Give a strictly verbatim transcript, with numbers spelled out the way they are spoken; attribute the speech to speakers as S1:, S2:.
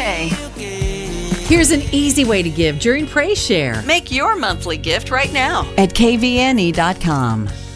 S1: today.
S2: Here's an easy way to give during Praise Share
S1: Make your monthly gift right now
S3: at k v n e dot com.